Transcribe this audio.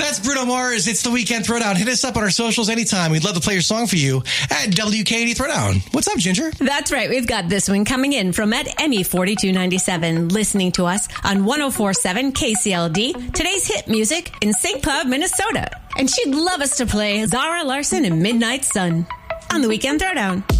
That's Bruno Mars. It's the Weekend Throwdown. Hit us up on our socials anytime. We'd love to play your song for you at WKD Throwdown. What's up, Ginger? That's right. We've got this one coming in from at Emmy4297, listening to us on 104.7 KCLD, today's hit music in St. Cloud, Minnesota. And she'd love us to play Zara Larsson and Midnight Sun on the Weekend Throwdown.